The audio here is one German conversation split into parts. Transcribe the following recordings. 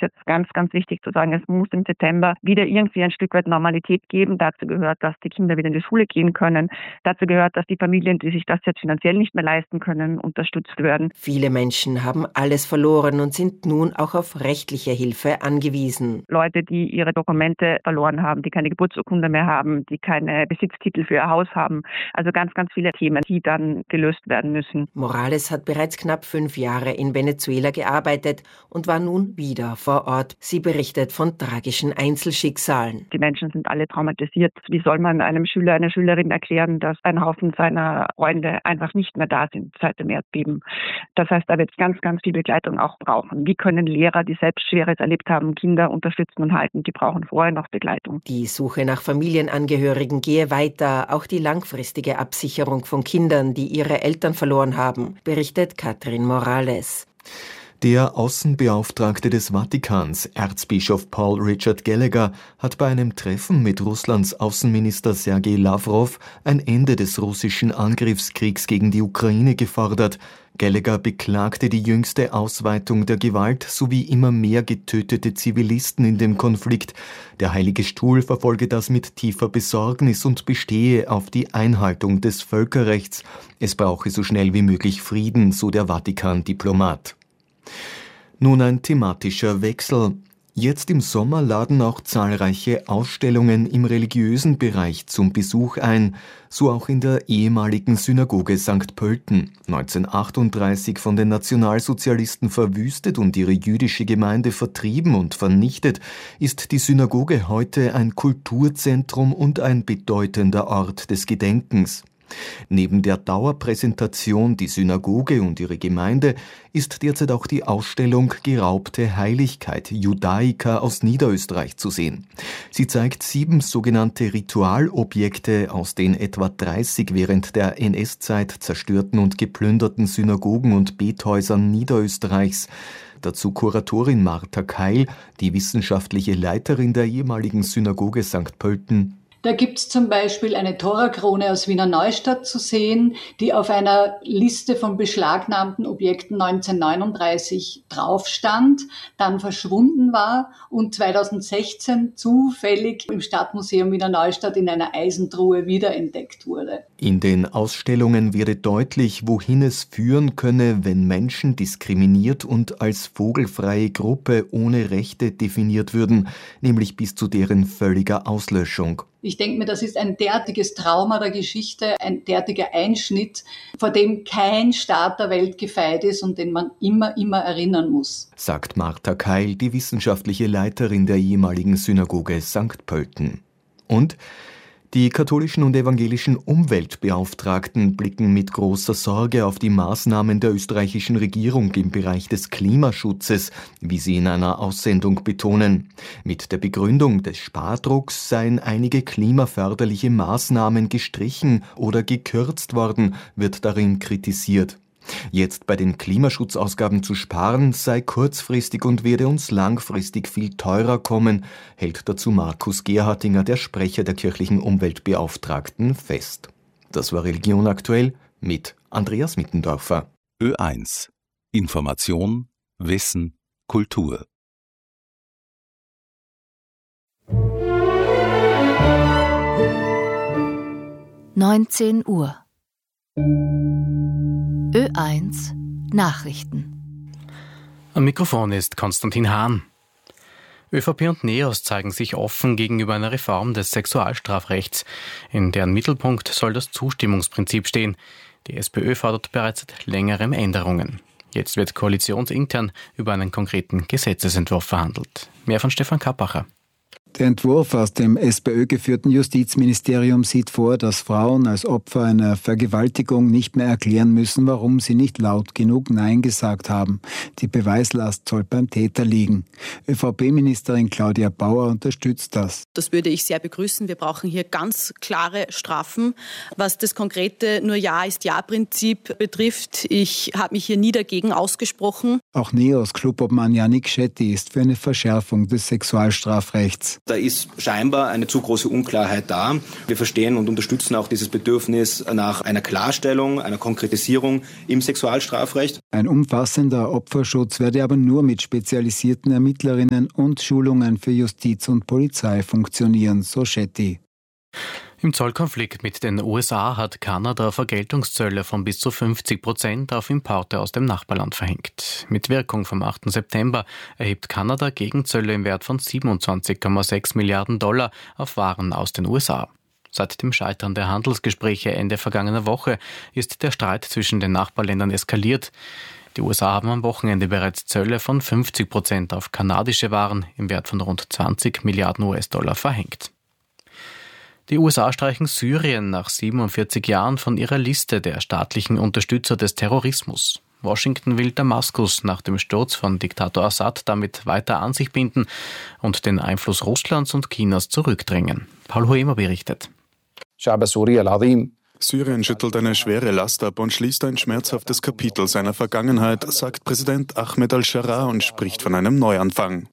ist jetzt ganz, ganz wichtig zu sagen, es muss im September wieder irgendwie ein Stück weit Normalität geben. Dazu gehört, dass die Kinder wieder in die Schule gehen können. Dazu gehört, dass die Familien, die sich das jetzt finanziell nicht mehr leisten können, unterstützt werden. Viele Menschen haben alles verloren und sind nun auch auf rechtliche Hilfe angewiesen. Leute, die ihre Dokumente verloren haben, die keine Geburtsurkunde mehr haben, die keine Besitztitel für ihr Haus haben. Also ganz, ganz viele Themen, die dann gelöst werden müssen. Morales hat bereits knapp 5 Jahre in Venezuela gearbeitet und war nun wieder vor Ort. Sie berichtet von tragischen Einzelschicksalen. Die Menschen sind alle traumatisiert. Wie soll man einem Schüler, einer Schülerin erklären, dass ein Haufen seiner Freunde einfach nicht mehr da sind seit dem Erdbeben? Das heißt, da wird es ganz, ganz viel Begleitung auch brauchen. Wie können Lehrer, die selbst Schweres erlebt haben, Kinder unterstützen und halten? Die brauchen vorher noch Begleitung. Die Suche nach Familienangehörigen gehe weiter. Auch die langfristige Absicherung von Kindern, die ihre Eltern verloren haben, berichtet Katrin Morales. Der Außenbeauftragte des Vatikans, Erzbischof Paul Richard Gallagher, hat bei einem Treffen mit Russlands Außenminister Sergei Lavrov ein Ende des russischen Angriffskriegs gegen die Ukraine gefordert. Gallagher beklagte die jüngste Ausweitung der Gewalt sowie immer mehr getötete Zivilisten in dem Konflikt. Der Heilige Stuhl verfolge das mit tiefer Besorgnis und bestehe auf die Einhaltung des Völkerrechts. Es brauche so schnell wie möglich Frieden, so der Vatikan-Diplomat. Nun ein thematischer Wechsel. Jetzt im Sommer laden auch zahlreiche Ausstellungen im religiösen Bereich zum Besuch ein, so auch in der ehemaligen Synagoge St. Pölten, 1938 von den Nationalsozialisten verwüstet und ihre jüdische Gemeinde vertrieben und vernichtet, ist die Synagoge heute ein Kulturzentrum und ein bedeutender Ort des Gedenkens. Neben der Dauerpräsentation Die Synagoge und ihre Gemeinde ist derzeit auch die Ausstellung Geraubte Heiligkeit Judaica aus Niederösterreich zu sehen. Sie zeigt 7 sogenannte Ritualobjekte aus den etwa 30 während der NS-Zeit zerstörten und geplünderten Synagogen und Bethäusern Niederösterreichs. Dazu Kuratorin Martha Keil, die wissenschaftliche Leiterin der ehemaligen Synagoge St. Pölten. Da gibt's zum Beispiel eine Torakrone aus Wiener Neustadt zu sehen, die auf einer Liste von beschlagnahmten Objekten 1939 drauf stand, dann verschwunden war und 2016 zufällig im Stadtmuseum Wiener Neustadt in einer Eisentruhe wiederentdeckt wurde. In den Ausstellungen werde deutlich, wohin es führen könne, wenn Menschen diskriminiert und als vogelfreie Gruppe ohne Rechte definiert würden, nämlich bis zu deren völliger Auslöschung. Ich denke mir, das ist ein derartiges Trauma der Geschichte, ein derartiger Einschnitt, vor dem kein Staat der Welt gefeit ist und den man immer erinnern muss. Sagt Martha Keil, die wissenschaftliche Leiterin der ehemaligen Synagoge St. Pölten. Und die katholischen und evangelischen Umweltbeauftragten blicken mit großer Sorge auf die Maßnahmen der österreichischen Regierung im Bereich des Klimaschutzes, wie sie in einer Aussendung betonen. Mit der Begründung des Spardrucks seien einige klimaförderliche Maßnahmen gestrichen oder gekürzt worden, wird darin kritisiert. Jetzt bei den Klimaschutzausgaben zu sparen sei kurzfristig und werde uns langfristig viel teurer kommen, hält dazu Markus Gerhardinger, der Sprecher der kirchlichen Umweltbeauftragten, fest. Das war Religion aktuell mit Andreas Mittendorfer. Ö1. Information, Wissen, Kultur. (19 Uhr) Ö1 Nachrichten. Am Mikrofon ist Konstantin Hahn. ÖVP und NEOS zeigen sich offen gegenüber einer Reform des Sexualstrafrechts. In deren Mittelpunkt soll das Zustimmungsprinzip stehen. Die SPÖ fordert bereits seit längerem Änderungen. Jetzt wird koalitionsintern über einen konkreten Gesetzesentwurf verhandelt. Mehr von Stefan Kappacher. Der Entwurf aus dem SPÖ-geführten Justizministerium sieht vor, dass Frauen als Opfer einer Vergewaltigung nicht mehr erklären müssen, warum sie nicht laut genug Nein gesagt haben. Die Beweislast soll beim Täter liegen. ÖVP-Ministerin Claudia Bauer unterstützt das. Das würde ich sehr begrüßen. Wir brauchen hier ganz klare Strafen. Was das konkrete nur Ja ist Ja-Prinzip betrifft, ich habe mich hier nie dagegen ausgesprochen. Auch NEOS Clubobmann Yannick Shetty ist für eine Verschärfung des Sexualstrafrechts. Da ist scheinbar eine zu große Unklarheit da. Wir verstehen und unterstützen auch dieses Bedürfnis nach einer Klarstellung, einer Konkretisierung im Sexualstrafrecht. Ein umfassender Opferschutz werde aber nur mit spezialisierten Ermittlerinnen und Schulungen für Justiz und Polizei funktionieren, so Schetti. Im Zollkonflikt mit den USA hat Kanada Vergeltungszölle von bis zu 50% auf Importe aus dem Nachbarland verhängt. Mit Wirkung vom 8. September erhebt Kanada Gegenzölle im Wert von 27,6 Milliarden Dollar auf Waren aus den USA. Seit dem Scheitern der Handelsgespräche Ende vergangener Woche ist der Streit zwischen den Nachbarländern eskaliert. Die USA haben am Wochenende bereits Zölle von 50% auf kanadische Waren im Wert von rund 20 Milliarden US-Dollar verhängt. Die USA streichen Syrien nach 47 Jahren von ihrer Liste der staatlichen Unterstützer des Terrorismus. Washington will Damaskus nach dem Sturz von Diktator Assad damit weiter an sich binden und den Einfluss Russlands und Chinas zurückdrängen. Paul Hoemer berichtet. Syrien schüttelt eine schwere Last ab und schließt ein schmerzhaftes Kapitel seiner Vergangenheit, sagt Präsident Ahmed al-Sharaa und spricht von einem Neuanfang.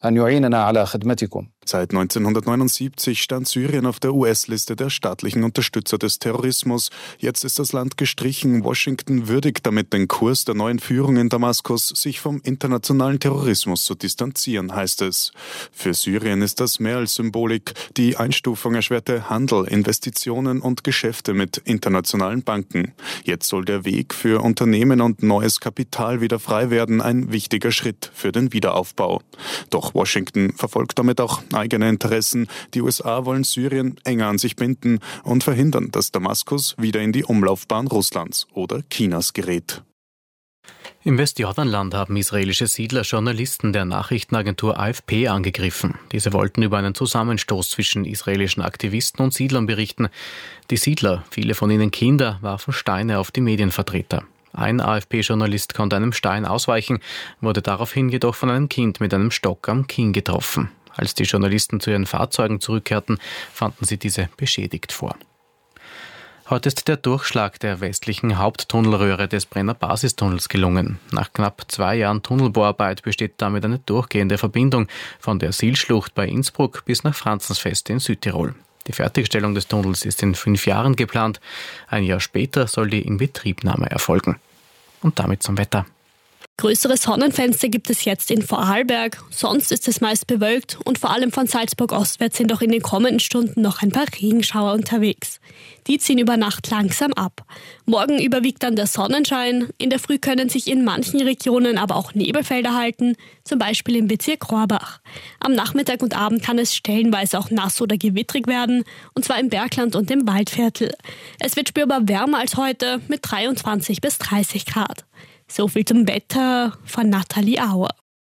Seit 1979 stand Syrien auf der US-Liste der staatlichen Unterstützer des Terrorismus. Jetzt ist das Land gestrichen. Washington würdigt damit den Kurs der neuen Führung in Damaskus, sich vom internationalen Terrorismus zu distanzieren, heißt es. Für Syrien ist das mehr als Symbolik. Die Einstufung erschwerte Handel, Investitionen und Geschäfte mit internationalen Banken. Jetzt soll der Weg für Unternehmen und neues Kapital wieder frei werden, ein wichtiger Schritt für den Wiederaufbau. Doch Washington verfolgt damit auch eigene Interessen. Die USA wollen Syrien enger an sich binden und verhindern, dass Damaskus wieder in die Umlaufbahn Russlands oder Chinas gerät. Im Westjordanland haben israelische Siedler Journalisten der Nachrichtenagentur AFP angegriffen. Diese wollten über einen Zusammenstoß zwischen israelischen Aktivisten und Siedlern berichten. Die Siedler, viele von ihnen Kinder, warfen Steine auf die Medienvertreter. Ein AFP-Journalist konnte einem Stein ausweichen, wurde daraufhin jedoch von einem Kind mit einem Stock am Kinn getroffen. Als die Journalisten zu ihren Fahrzeugen zurückkehrten, fanden sie diese beschädigt vor. Heute ist der Durchschlag der westlichen Haupttunnelröhre des Brenner Basistunnels gelungen. Nach knapp 2 Jahren Tunnelbohrarbeit besteht damit eine durchgehende Verbindung von der Silschlucht bei Innsbruck bis nach Franzensfeste in Südtirol. Die Fertigstellung des Tunnels ist in 5 Jahren geplant. Ein Jahr später soll die Inbetriebnahme erfolgen. Und damit zum Wetter. Größere Sonnenfenster gibt es jetzt in Vorarlberg, sonst ist es meist bewölkt und vor allem von Salzburg ostwärts sind auch in den kommenden Stunden noch ein paar Regenschauer unterwegs. Die ziehen über Nacht langsam ab. Morgen überwiegt dann der Sonnenschein, in der Früh können sich in manchen Regionen aber auch Nebelfelder halten, zum Beispiel im Bezirk Rohrbach. Am Nachmittag und Abend kann es stellenweise auch nass oder gewittrig werden, und zwar im Bergland und im Waldviertel. Es wird spürbar wärmer als heute mit 23 bis 30 Grad. So viel zum Wetter von Nathalie Auer.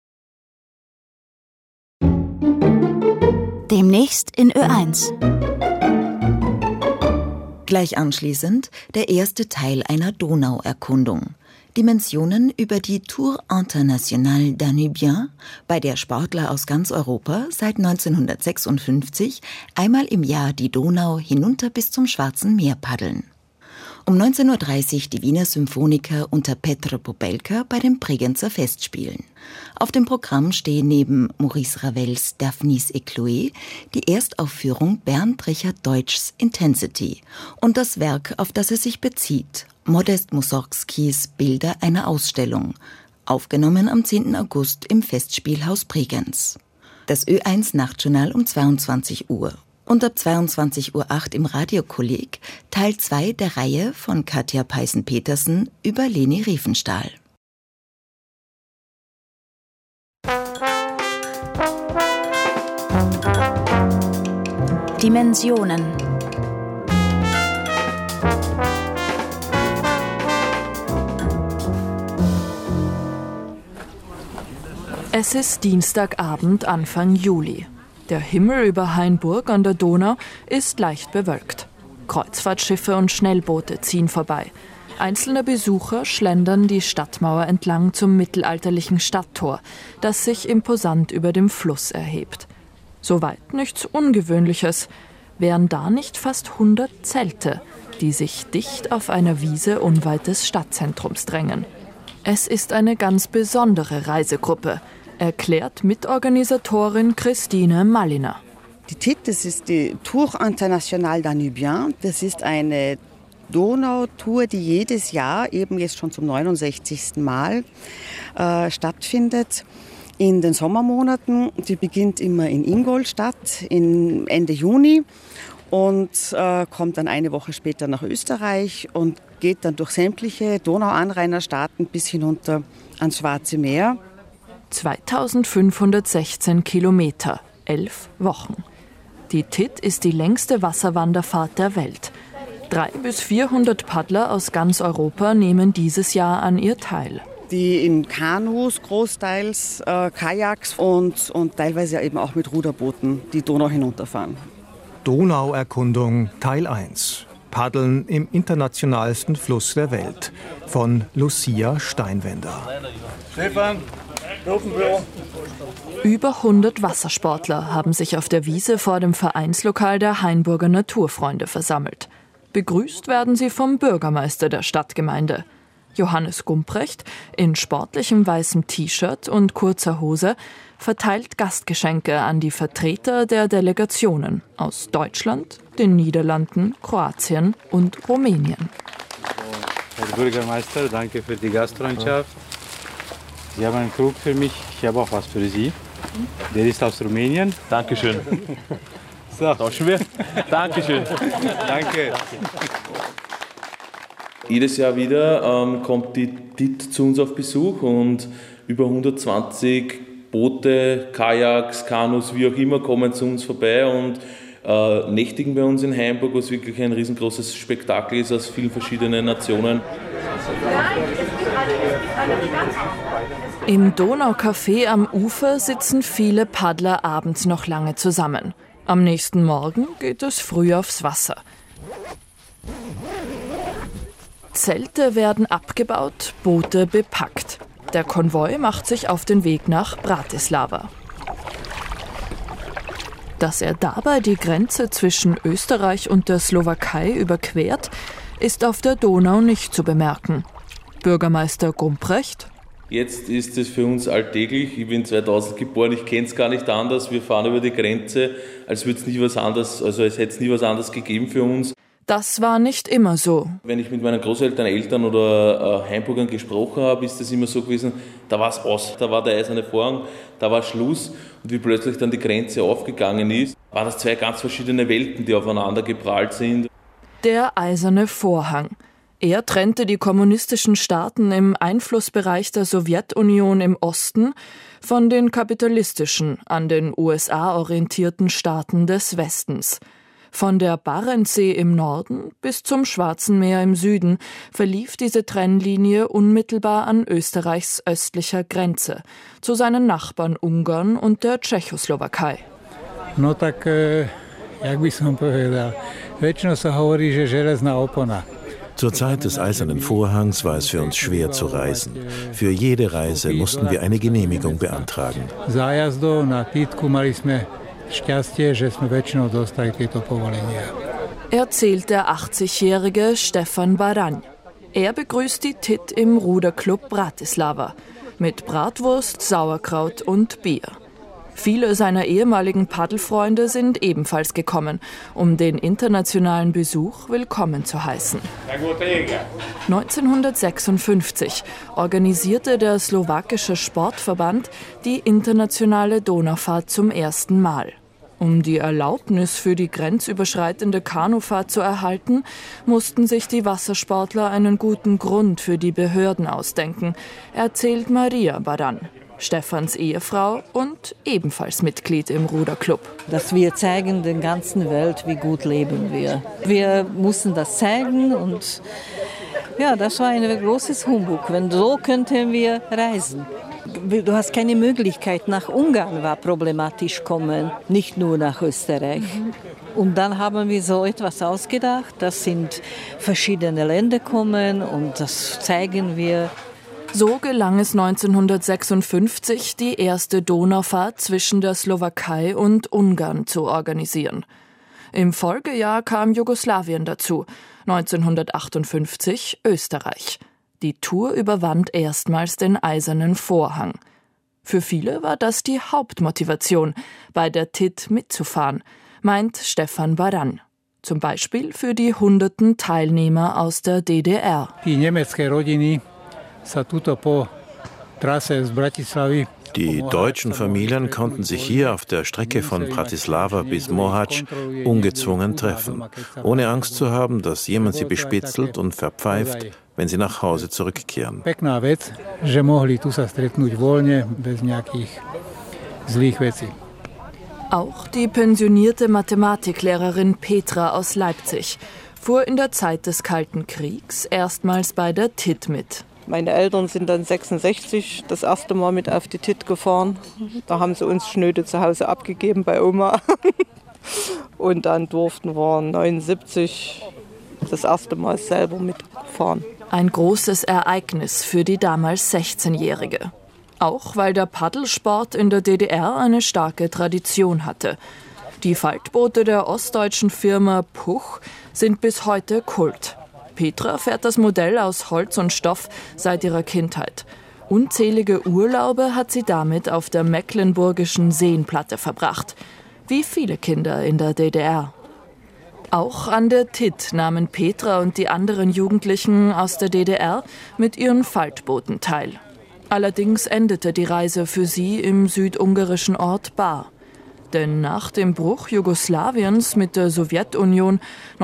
Demnächst in Ö1. Gleich anschließend der erste Teil einer Donauerkundung. Dimensionen über die Tour Internationale Danubien, bei der Sportler aus ganz Europa seit 1956 einmal im Jahr die Donau hinunter bis zum Schwarzen Meer paddeln. Um 19.30 Uhr die Wiener Symphoniker unter Petr Popelka bei den Bregenzer Festspielen. Auf dem Programm stehen neben Maurice Ravels Daphnis et Chloé die Erstaufführung Bernd Richard Deutschs Intensity und das Werk, auf das es sich bezieht, Modest Mussorgskis Bilder einer Ausstellung, aufgenommen am 10. August im Festspielhaus Bregenz. Das Ö1 Nachtjournal um 22 Uhr. Und ab 22.08 Uhr im Radiokolleg Teil 2 der Reihe von Katja Peißen-Petersen über Leni Riefenstahl. Dimensionen. Es ist Dienstagabend, Anfang Juli. Der Himmel über Hainburg an der Donau ist leicht bewölkt. Kreuzfahrtschiffe und Schnellboote ziehen vorbei. Einzelne Besucher schlendern die Stadtmauer entlang zum mittelalterlichen Stadttor, das sich imposant über dem Fluss erhebt. Soweit nichts Ungewöhnliches. Wären da nicht fast 100 Zelte, die sich dicht auf einer Wiese unweit des Stadtzentrums drängen. Es ist eine ganz besondere Reisegruppe, erklärt Mitorganisatorin Christine Malliner. Die TID, das ist die Tour Internationale Danubien. Das ist eine Donautour, die jedes Jahr, eben jetzt schon zum 69. Mal, stattfindet. In den Sommermonaten. Die beginnt immer in Ingolstadt Ende Juni und kommt dann eine Woche später nach Österreich und geht dann durch sämtliche Donauanrainerstaaten bis hinunter ans Schwarze Meer. 2516 Kilometer, 11 Wochen. Die TID ist die längste Wasserwanderfahrt der Welt. 300 bis 400 Paddler aus ganz Europa nehmen dieses Jahr an ihr teil. Die in Kanus großteils, Kajaks und teilweise eben auch mit Ruderbooten die Donau hinunterfahren. Donauerkundung Teil 1. Paddeln im internationalsten Fluss der Welt. Von Lucia Steinwender. Stefan, über 100 Wassersportler haben sich auf der Wiese vor dem Vereinslokal der Hainburger Naturfreunde versammelt. Begrüßt werden sie vom Bürgermeister der Stadtgemeinde. Johannes Gumprecht, in sportlichem weißem T-Shirt und kurzer Hose, verteilt Gastgeschenke an die Vertreter der Delegationen aus Deutschland, den Niederlanden, Kroatien und Rumänien. Herr Bürgermeister, danke für die Gastfreundschaft. Sie haben einen Krug für mich, ich habe auch was für Sie. Der ist aus Rumänien. Dankeschön. So, tauschen wir. Dankeschön. Danke. Jedes Jahr wieder kommt die TID zu uns auf Besuch und über 120 Boote, Kajaks, Kanus, wie auch immer, kommen zu uns vorbei und nächtigen bei uns in Hainburg, was wirklich ein riesengroßes Spektakel ist aus vielen verschiedenen Nationen. Im Donaukafé am Ufer sitzen viele Paddler abends noch lange zusammen. Am nächsten Morgen geht es früh aufs Wasser. Zelte werden abgebaut, Boote bepackt. Der Konvoi macht sich auf den Weg nach Bratislava. Dass er dabei die Grenze zwischen Österreich und der Slowakei überquert, ist auf der Donau nicht zu bemerken. Bürgermeister Gumprecht: Jetzt ist es für uns alltäglich. Ich bin 2000 geboren, ich kenne es gar nicht anders. Wir fahren über die Grenze, als hätte es nie was anderes gegeben für uns. Das war nicht immer so. Wenn ich mit meinen Großeltern, Eltern oder Hainburgern gesprochen habe, ist das immer so gewesen, da war es aus. Da war der eiserne Vorhang, da war Schluss. Und wie plötzlich dann die Grenze aufgegangen ist, waren das zwei ganz verschiedene Welten, die aufeinander geprallt sind. Der eiserne Vorhang. Er trennte die kommunistischen Staaten im Einflussbereich der Sowjetunion im Osten von den kapitalistischen, an den USA orientierten Staaten des Westens. Von der Barentssee im Norden bis zum Schwarzen Meer im Süden verlief diese Trennlinie unmittelbar an Österreichs östlicher Grenze, zu seinen Nachbarn Ungarn und der Tschechoslowakei. No tak, jak by som povedal, väčšinou sa hovorí, že železná opona. Zur Zeit des Eisernen Vorhangs war es für uns schwer zu reisen. Für jede Reise mussten wir eine Genehmigung beantragen. Zájazdov na TIDku mali sme šťastie, že sme väčšinou dostali tieto povolenia. Erzählt der 80-jährige Stefan Baraň. Er begrüßt die TID im Ruderclub Bratislava mit Bratwurst, Sauerkraut und Bier. Viele seiner ehemaligen Paddelfreunde sind ebenfalls gekommen, um den internationalen Besuch willkommen zu heißen. 1956 organisierte der slowakische Sportverband die internationale Donaufahrt zum ersten Mal. Um die Erlaubnis für die grenzüberschreitende Kanufahrt zu erhalten, mussten sich die Wassersportler einen guten Grund für die Behörden ausdenken, erzählt Maria Baraň, Stefans Ehefrau und ebenfalls Mitglied im Ruderclub. Dass wir zeigen der ganzen Welt, wie gut leben wir. Wir mussten das zeigen und ja, das war ein großes Humbug. Wenn so könnten wir reisen. Du hast keine Möglichkeit, nach Ungarn war problematisch kommen, nicht nur nach Österreich. Und dann haben wir so etwas ausgedacht, das sind verschiedene Länder kommen und das zeigen wir. So gelang es 1956, die erste Donaufahrt zwischen der Slowakei und Ungarn zu organisieren. Im Folgejahr kam Jugoslawien dazu, 1958 Österreich. Die Tour überwand erstmals den Eisernen Vorhang. Für viele war das die Hauptmotivation, bei der TIT mitzufahren, meint Stefan Baran. Zum Beispiel für die hunderten Teilnehmer aus der DDR. Die německé rodiny sa tuto po trase z Bratislavy. Die deutschen Familien konnten sich hier auf der Strecke von Bratislava bis Mohač ungezwungen treffen, ohne Angst zu haben, dass jemand sie bespitzelt und verpfeift, wenn sie nach Hause zurückkehren. Pekná vec, že mohli tu sa stretnúť voľne, bez nejakých zlých vecí. Auch die pensionierte Mathematiklehrerin Petra aus Leipzig fuhr in der Zeit des Kalten Kriegs erstmals bei der TIT mit. Meine Eltern sind dann 66 das erste Mal mit auf die TIT gefahren. Da haben sie uns schnöde zu Hause abgegeben bei Oma. Und dann durften wir 79 das erste Mal selber mitfahren. Ein großes Ereignis für die damals 16-Jährige. Auch weil der Paddelsport in der DDR eine starke Tradition hatte. Die Faltboote der ostdeutschen Firma Puch sind bis heute Kult. Petra fährt das Modell aus Holz und Stoff seit ihrer Kindheit. Unzählige Urlaube hat sie damit auf der mecklenburgischen Seenplatte verbracht. Wie viele Kinder in der DDR. Auch an der TIT nahmen Petra und die anderen Jugendlichen aus der DDR mit ihren Faltbooten teil. Allerdings endete die Reise für sie im südungarischen Ort Bar. Denn nach dem Bruch Jugoslawiens mit der Sowjetunion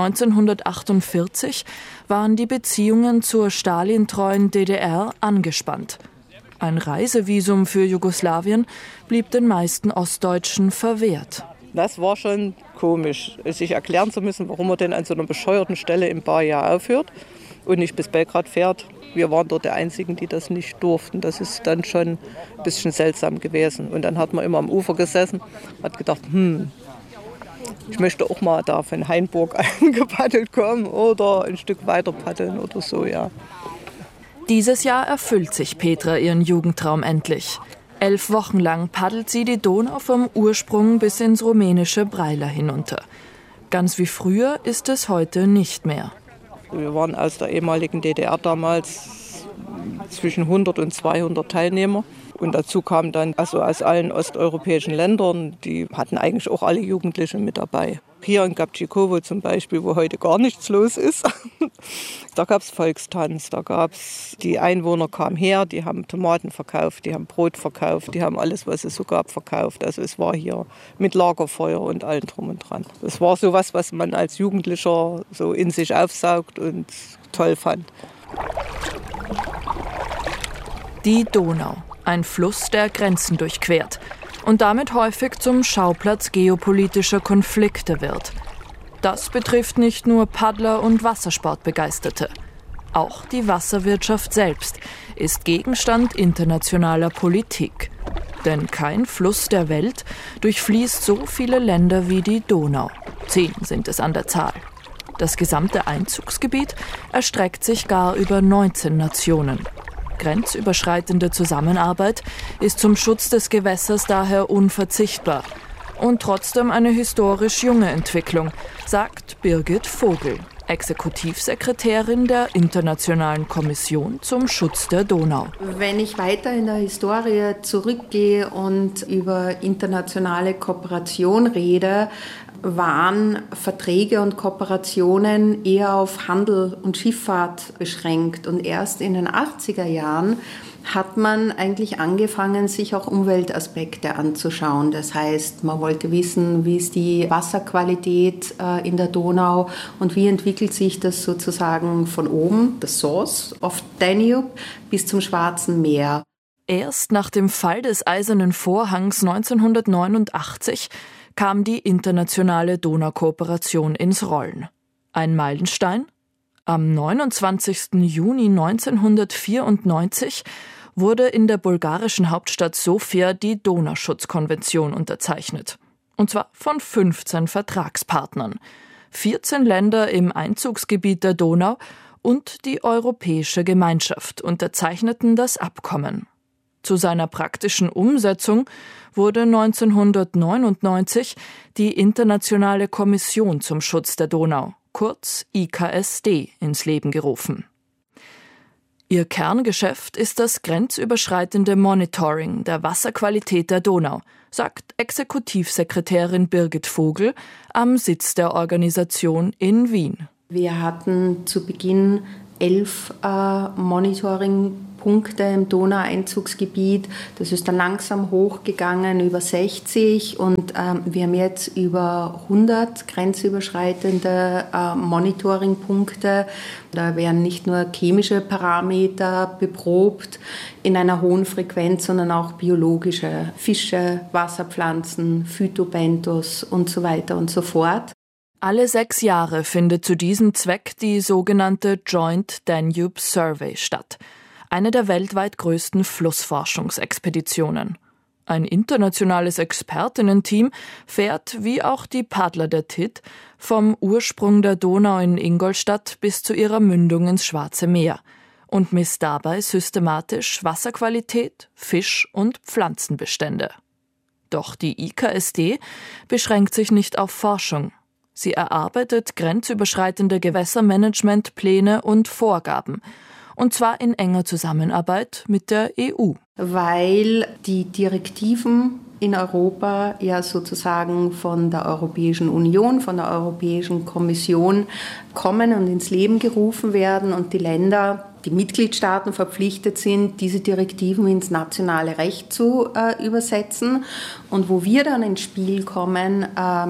1948 waren die Beziehungen zur stalintreuen DDR angespannt. Ein Reisevisum für Jugoslawien blieb den meisten Ostdeutschen verwehrt. Das war schon komisch, sich erklären zu müssen, warum man denn an so einer bescheuerten Stelle in Bar ja aufhört und nicht bis Belgrad fährt. Wir waren dort die Einzigen, die das nicht durften. Das ist dann schon ein bisschen seltsam gewesen. Und dann hat man immer am Ufer gesessen, hat gedacht, ich möchte auch mal da von Hainburg angepaddelt kommen oder ein Stück weiter paddeln oder so, ja. Dieses Jahr erfüllt sich Petra ihren Jugendtraum endlich. 11 Wochen lang paddelt sie die Donau vom Ursprung bis ins rumänische Brailer hinunter. Ganz wie früher ist es heute nicht mehr. Wir waren aus der ehemaligen DDR damals zwischen 100 und 200 Teilnehmer. Und dazu kamen dann also aus allen osteuropäischen Ländern, die hatten eigentlich auch alle Jugendliche mit dabei. Hier in Gabčíkovo zum Beispiel, wo heute gar nichts los ist, da gab es Volkstanz, da gab's, die Einwohner kamen her, die haben Tomaten verkauft, die haben Brot verkauft, die haben alles, was es so gab, verkauft. Also es war hier mit Lagerfeuer und allem drum und dran. Es war sowas, was man als Jugendlicher so in sich aufsaugt und toll fand. Die Donau, ein Fluss, der Grenzen durchquert und damit häufig zum Schauplatz geopolitischer Konflikte wird. Das betrifft nicht nur Paddler und Wassersportbegeisterte. Auch die Wasserwirtschaft selbst ist Gegenstand internationaler Politik. Denn kein Fluss der Welt durchfließt so viele Länder wie die Donau. 10 sind es an der Zahl. Das gesamte Einzugsgebiet erstreckt sich gar über 19 Nationen. Grenzüberschreitende Zusammenarbeit ist zum Schutz des Gewässers daher unverzichtbar. Und trotzdem eine historisch junge Entwicklung, sagt Birgit Vogel, Exekutivsekretärin der Internationalen Kommission zum Schutz der Donau. Wenn ich weiter in der Historie zurückgehe und über internationale Kooperation rede, waren Verträge und Kooperationen eher auf Handel und Schifffahrt beschränkt. Und erst in den 80er Jahren hat man eigentlich angefangen, sich auch Umweltaspekte anzuschauen. Das heißt, man wollte wissen, wie ist die Wasserqualität in der Donau und wie entwickelt sich das sozusagen von oben, the source of Danube, bis zum Schwarzen Meer. Erst nach dem Fall des Eisernen Vorhangs 1989 kam die internationale Donaukooperation ins Rollen. Ein Meilenstein? Am 29. Juni 1994 wurde in der bulgarischen Hauptstadt Sofia die Donauschutzkonvention unterzeichnet. Und zwar von 15 Vertragspartnern. 14 Länder im Einzugsgebiet der Donau und die Europäische Gemeinschaft unterzeichneten das Abkommen. Zu seiner praktischen Umsetzung wurde 1999 die Internationale Kommission zum Schutz der Donau, kurz IKSD, ins Leben gerufen. Ihr Kerngeschäft ist das grenzüberschreitende Monitoring der Wasserqualität der Donau, sagt Exekutivsekretärin Birgit Vogel am Sitz der Organisation in Wien. Wir hatten zu Beginn 11 Monitoringpunkte im Donaueinzugsgebiet. Das ist dann langsam hochgegangen über 60 und wir haben jetzt über 100 grenzüberschreitende Monitoringpunkte. Da werden nicht nur chemische Parameter beprobt in einer hohen Frequenz, sondern auch biologische Fische, Wasserpflanzen, Phytobenthos und so weiter und so fort. Alle 6 Jahre findet zu diesem Zweck die sogenannte Joint Danube Survey statt, eine der weltweit größten Flussforschungsexpeditionen. Ein internationales Expertinnenteam fährt, wie auch die Paddler der Tidd, vom Ursprung der Donau in Ingolstadt bis zu ihrer Mündung ins Schwarze Meer und misst dabei systematisch Wasserqualität, Fisch- und Pflanzenbestände. Doch die IKSD beschränkt sich nicht auf Forschung. Sie erarbeitet grenzüberschreitende Gewässermanagementpläne und Vorgaben, und zwar in enger Zusammenarbeit mit der EU. Weil die Direktiven in Europa ja sozusagen von der Europäischen Union, von der Europäischen Kommission kommen und ins Leben gerufen werden und die Länder, die Mitgliedstaaten verpflichtet sind, diese Direktiven ins nationale Recht zu übersetzen. Und wo wir dann ins Spiel kommen,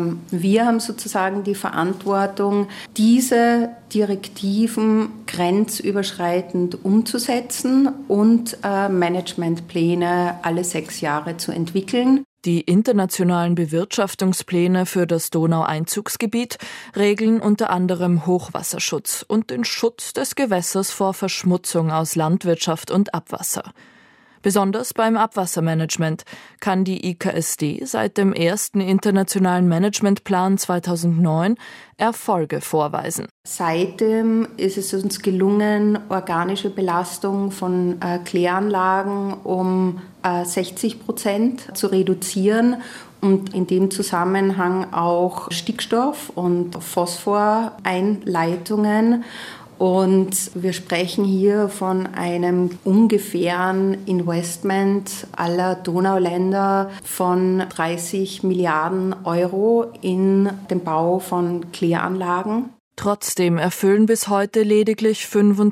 wir haben sozusagen die Verantwortung, diese Direktiven grenzüberschreitend umzusetzen und Managementpläne alle 6 Jahre zu entwickeln. Die internationalen Bewirtschaftungspläne für das Donaueinzugsgebiet regeln unter anderem Hochwasserschutz und den Schutz des Gewässers vor Verschmutzung aus Landwirtschaft und Abwasser. Besonders beim Abwassermanagement kann die IKSD seit dem ersten internationalen Managementplan 2009 Erfolge vorweisen. Seitdem ist es uns gelungen, organische Belastung von Kläranlagen um 60% zu reduzieren und in dem Zusammenhang auch Stickstoff- und Phosphoreinleitungen. Und wir sprechen hier von einem ungefähren Investment aller Donauländer von 30 Milliarden Euro in den Bau von Kläranlagen. Trotzdem erfüllen bis heute lediglich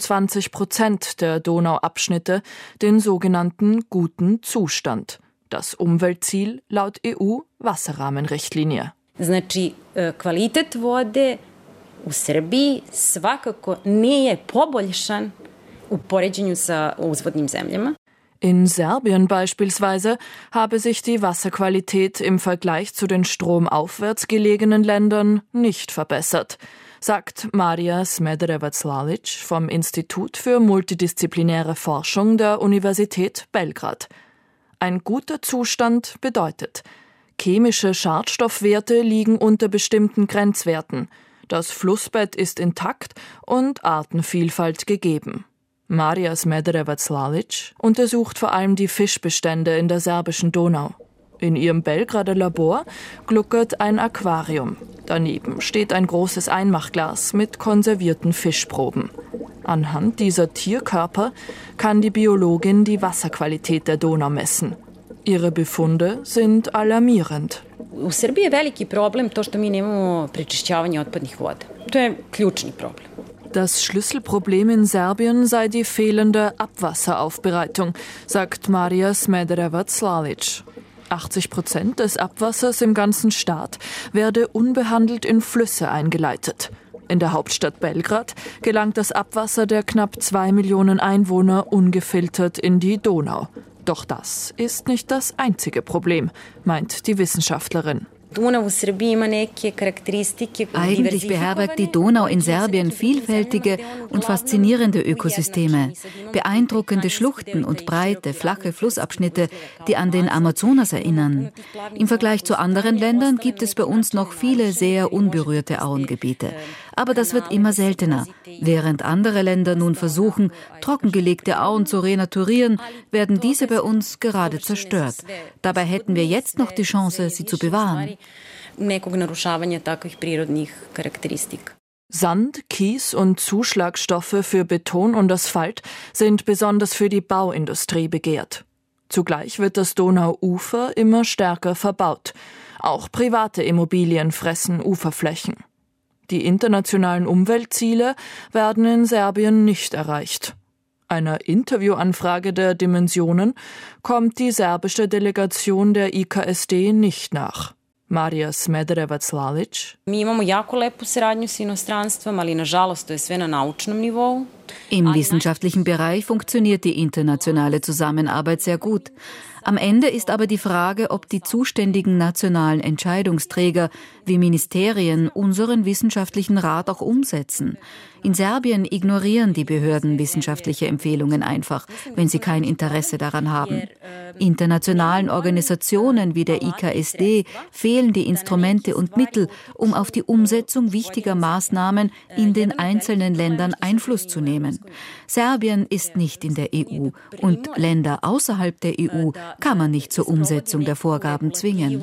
25% der Donauabschnitte den sogenannten guten Zustand. Das Umweltziel laut EU-Wasserrahmenrichtlinie. Znači, kvalitet vode u Srbiji svakako nije poboljšan u poređenju sa uzvodnim zemljama. In Serbien beispielsweise habe sich die Wasserqualität im Vergleich zu den stromaufwärts gelegenen Ländern nicht verbessert, sagt Marija Smederevac-Lalic vom Institut für multidisziplinäre Forschung der Universität Belgrad. Ein guter Zustand bedeutet, chemische Schadstoffwerte liegen unter bestimmten Grenzwerten, das Flussbett ist intakt und Artenvielfalt gegeben. Marija Smederevac-Lalic untersucht vor allem die Fischbestände in der serbischen Donau. In ihrem Belgrader Labor gluckert ein Aquarium. Daneben steht ein großes Einmachglas mit konservierten Fischproben. Anhand dieser Tierkörper kann die Biologin die Wasserqualität der Donau messen. Ihre Befunde sind alarmierend. U Srbiji je veliki problem to što mi nemamo prečišćavanje otpadnih voda. To je ključni problem. Das Schlüsselproblem in Serbien sei die fehlende Abwasseraufbereitung, sagt Marija Smederevac-Lalic. 80% des Abwassers im ganzen Staat werde unbehandelt in Flüsse eingeleitet. In der Hauptstadt Belgrad gelangt das Abwasser der knapp 2 Millionen Einwohner ungefiltert in die Donau. Doch das ist nicht das einzige Problem, meint die Wissenschaftlerin. Eigentlich beherbergt die Donau in Serbien vielfältige und faszinierende Ökosysteme, beeindruckende Schluchten und breite, flache Flussabschnitte, die an den Amazonas erinnern. Im Vergleich zu anderen Ländern gibt es bei uns noch viele sehr unberührte Auengebiete. Aber das wird immer seltener. Während andere Länder nun versuchen, trockengelegte Auen zu renaturieren, werden diese bei uns gerade zerstört. Dabei hätten wir jetzt noch die Chance, sie zu bewahren. Nekog narušavanja takvih prirodnih karakteristika. Sand, Kies und Zuschlagstoffe für Beton und Asphalt sind besonders für die Bauindustrie begehrt. Zugleich wird das Donauufer immer stärker verbaut. Auch private Immobilien fressen Uferflächen. Die internationalen Umweltziele werden in Serbien nicht erreicht. Einer Interviewanfrage der Dimensionen kommt die serbische Delegation der IKSD nicht nach. Marija Smederevac-Lalić. Im wissenschaftlichen Bereich funktioniert die internationale Zusammenarbeit sehr gut. Am Ende ist aber die Frage, ob die zuständigen nationalen Entscheidungsträger wie Ministerien unseren wissenschaftlichen Rat auch umsetzen. In Serbien ignorieren die Behörden wissenschaftliche Empfehlungen einfach, wenn sie kein Interesse daran haben. Internationalen Organisationen wie der IKSD fehlen die Instrumente und Mittel, um auf die Umsetzung wichtiger Maßnahmen in den einzelnen Ländern Einfluss zu nehmen. Serbien ist nicht in der EU und Länder außerhalb der EU kann man nicht zur Umsetzung der Vorgaben zwingen.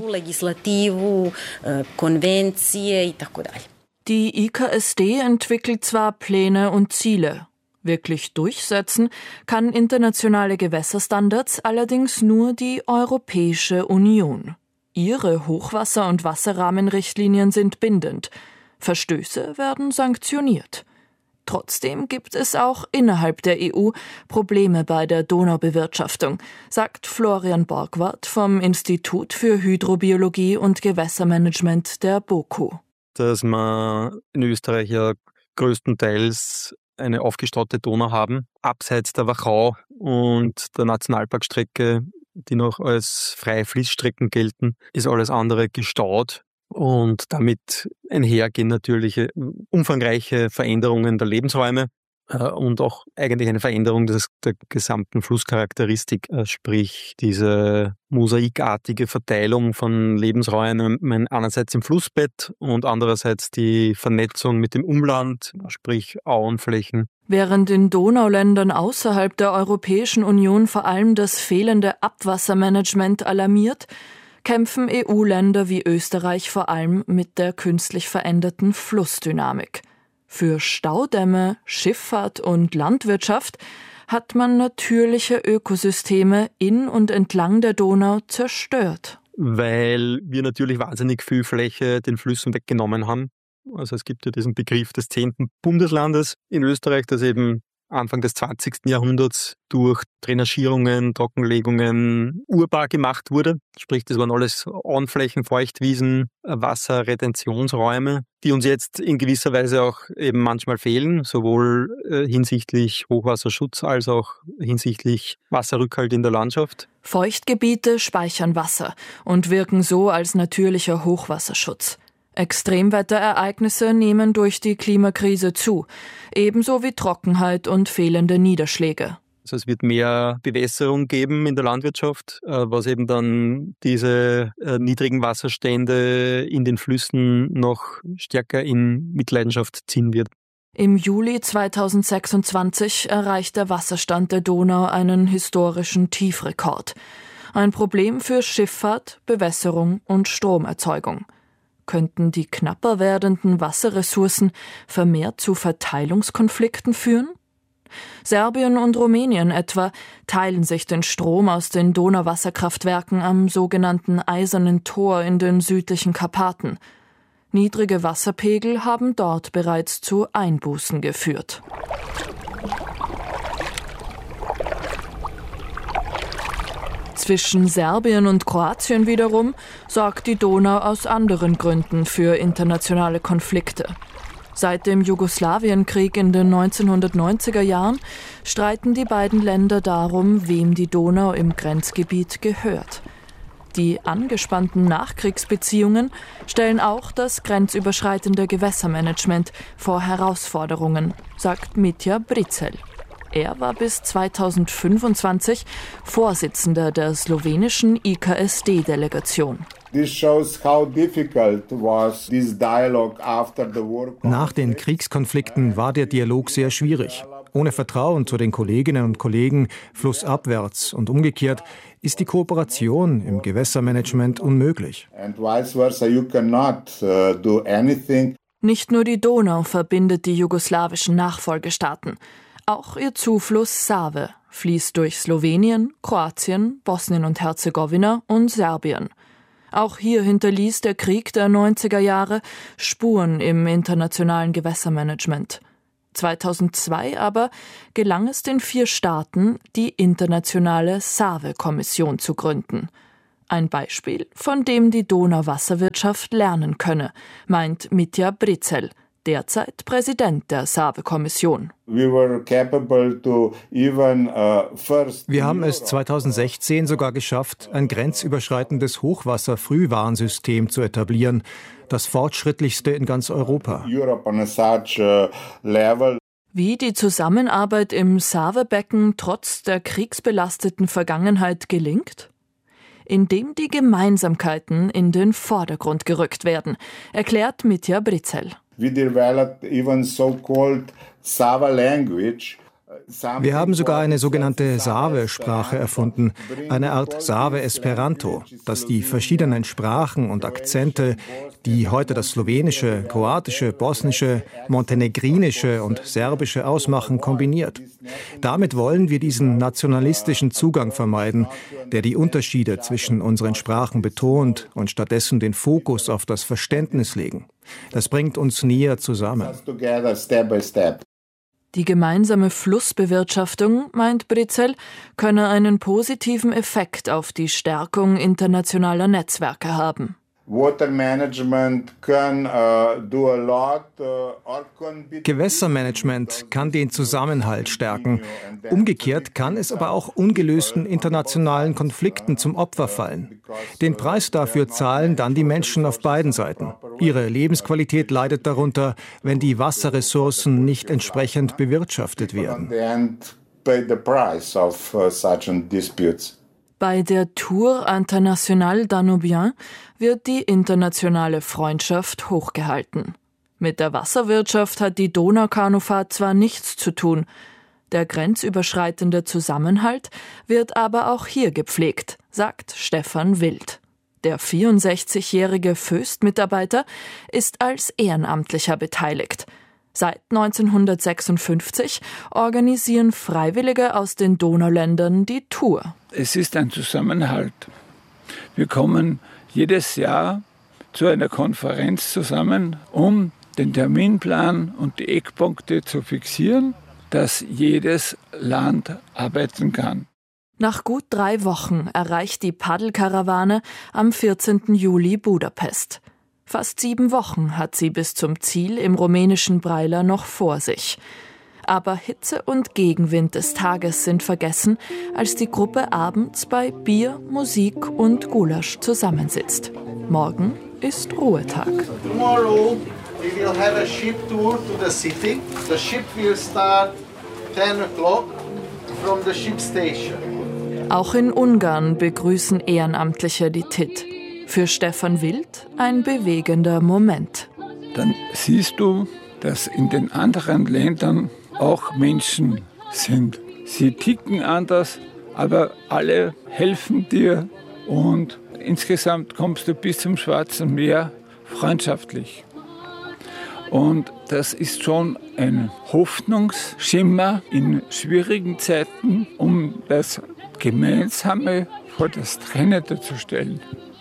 Die IKSD entwickelt zwar Pläne und Ziele. Wirklich durchsetzen kann internationale Gewässerstandards allerdings nur die Europäische Union. Ihre Hochwasser- und Wasserrahmenrichtlinien sind bindend. Verstöße werden sanktioniert. Trotzdem gibt es auch innerhalb der EU Probleme bei der Donaubewirtschaftung, sagt Florian Borgward vom Institut für Hydrobiologie und Gewässermanagement der BOKU. Dass wir in Österreich ja größtenteils eine aufgestaute Donau haben, abseits der Wachau und der Nationalparkstrecke, die noch als freie Fließstrecken gelten, ist alles andere gestaut. Und damit einhergehen natürlich umfangreiche Veränderungen der Lebensräume und auch eigentlich eine Veränderung der gesamten Flusscharakteristik, sprich diese mosaikartige Verteilung von Lebensräumen einerseits im Flussbett und andererseits die Vernetzung mit dem Umland, sprich Auenflächen. Während in Donauländern außerhalb der Europäischen Union vor allem das fehlende Abwassermanagement alarmiert, kämpfen EU-Länder wie Österreich vor allem mit der künstlich veränderten Flussdynamik. Für Staudämme, Schifffahrt und Landwirtschaft hat man natürliche Ökosysteme in und entlang der Donau zerstört. Weil wir natürlich wahnsinnig viel Fläche den Flüssen weggenommen haben. Also es gibt ja diesen Begriff des 10. Bundeslandes in Österreich, das eben Anfang des 20. Jahrhunderts durch Drainagierungen, Trockenlegungen urbar gemacht wurde. Sprich, das waren alles Auenflächen, Feuchtwiesen, Wasserretentionsräume, die uns jetzt in gewisser Weise auch eben manchmal fehlen, sowohl hinsichtlich Hochwasserschutz als auch hinsichtlich Wasserrückhalt in der Landschaft. Feuchtgebiete speichern Wasser und wirken so als natürlicher Hochwasserschutz. Extremwetterereignisse nehmen durch die Klimakrise zu, ebenso wie Trockenheit und fehlende Niederschläge. Also es wird mehr Bewässerung geben in der Landwirtschaft, was eben dann diese niedrigen Wasserstände in den Flüssen noch stärker in Mitleidenschaft ziehen wird. Im Juli 2026 erreicht der Wasserstand der Donau einen historischen Tiefrekord. Ein Problem für Schifffahrt, Bewässerung und Stromerzeugung. Könnten die knapper werdenden Wasserressourcen vermehrt zu Verteilungskonflikten führen? Serbien und Rumänien etwa teilen sich den Strom aus den Donauwasserkraftwerken am sogenannten Eisernen Tor in den südlichen Karpaten. Niedrige Wasserpegel haben dort bereits zu Einbußen geführt. Zwischen Serbien und Kroatien wiederum sorgt die Donau aus anderen Gründen für internationale Konflikte. Seit dem Jugoslawienkrieg in den 1990er Jahren streiten die beiden Länder darum, wem die Donau im Grenzgebiet gehört. Die angespannten Nachkriegsbeziehungen stellen auch das grenzüberschreitende Gewässermanagement vor Herausforderungen, sagt Mitja Brizel. Er war bis 2025 Vorsitzender der slowenischen IKSD-Delegation. Nach den Kriegskonflikten war der Dialog sehr schwierig. Ohne Vertrauen zu den Kolleginnen und Kollegen flussabwärts und umgekehrt ist die Kooperation im Gewässermanagement unmöglich. Nicht nur die Donau verbindet die jugoslawischen Nachfolgestaaten. Auch ihr Zufluss Save fließt durch Slowenien, Kroatien, Bosnien und Herzegowina und Serbien. Auch hier hinterließ der Krieg der 90er Jahre Spuren im internationalen Gewässermanagement. 2002 aber gelang es den 4 Staaten, die internationale Save-Kommission zu gründen. Ein Beispiel, von dem die Donauwasserwirtschaft lernen könne, meint Mitja Britzel, derzeit Präsident der Save-Kommission. Wir haben es 2016 sogar geschafft, ein grenzüberschreitendes Hochwasser-Frühwarnsystem zu etablieren, das fortschrittlichste in ganz Europa. Wie die Zusammenarbeit im Save-Becken trotz der kriegsbelasteten Vergangenheit gelingt? Indem die Gemeinsamkeiten in den Vordergrund gerückt werden, erklärt Mitja Britzel. We developed even so-called Sava language. Wir haben sogar eine sogenannte Save-Sprache erfunden, eine Art Save-Esperanto, das die verschiedenen Sprachen und Akzente, die heute das Slowenische, Kroatische, Bosnische, Montenegrinische und Serbische ausmachen, kombiniert. Damit wollen wir diesen nationalistischen Zugang vermeiden, der die Unterschiede zwischen unseren Sprachen betont und stattdessen den Fokus auf das Verständnis legen. Das bringt uns näher zusammen. Die gemeinsame Flussbewirtschaftung, meint Britzel, könne einen positiven Effekt auf die Stärkung internationaler Netzwerke haben. Gewässermanagement kann den Zusammenhalt stärken. Umgekehrt kann es aber auch ungelösten internationalen Konflikten zum Opfer fallen. Den Preis dafür zahlen dann die Menschen auf beiden Seiten. Ihre Lebensqualität leidet darunter, wenn die Wasserressourcen nicht entsprechend bewirtschaftet werden. Bei der Tour Internationale Danubien wird die internationale Freundschaft hochgehalten. Mit der Wasserwirtschaft hat die Donaukanufahrt zwar nichts zu tun, der grenzüberschreitende Zusammenhalt wird aber auch hier gepflegt, sagt Stefan Wild. Der 64-jährige Föst-Mitarbeiter ist als Ehrenamtlicher beteiligt. Seit 1956 organisieren Freiwillige aus den Donauländern die Tour. Es ist ein Zusammenhalt. Wir kommen jedes Jahr zu einer Konferenz zusammen, um den Terminplan und die Eckpunkte zu fixieren, dass jedes Land arbeiten kann. Nach gut 3 Wochen erreicht die Paddelkarawane am 14. Juli Budapest. Fast 7 Wochen hat sie bis zum Ziel im rumänischen Brailia noch vor sich. Aber Hitze und Gegenwind des Tages sind vergessen, als die Gruppe abends bei Bier, Musik und Gulasch zusammensitzt. Morgen ist Ruhetag. Tomorrow we will have a ship tour to the city. The ship will start 10 o'clock from the ship station. Auch in Ungarn begrüßen Ehrenamtliche die TIT. Für Stefan Wild ein bewegender Moment. Dann siehst du, dass in den anderen Ländern auch Menschen sind. Sie ticken anders, aber alle helfen dir und insgesamt kommst du bis zum Schwarzen Meer freundschaftlich. Und das ist schon ein Hoffnungsschimmer in schwierigen Zeiten, um das Gemeinsame vor das Trennende zu stellen.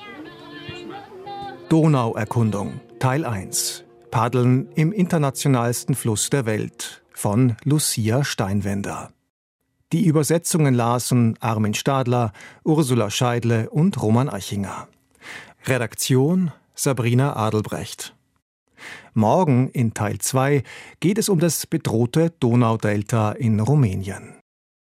Donauerkundung, Teil 1. Paddeln im internationalsten Fluss der Welt von Lucia Steinwender. Die Übersetzungen lasen Armin Stadler, Ursula Scheidle und Roman Eichinger. Redaktion Sabrina Adelbrecht. Morgen in Teil 2 geht es um das bedrohte Donaudelta in Rumänien.